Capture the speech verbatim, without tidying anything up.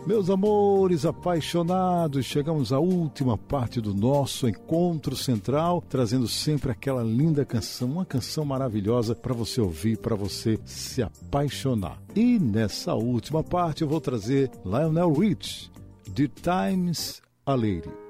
Meus amores apaixonados, chegamos à última parte do nosso encontro central, trazendo sempre aquela linda canção, uma canção maravilhosa para você ouvir, para você se apaixonar. E nessa última parte eu vou trazer Lionel Rich, The Time's a Lady.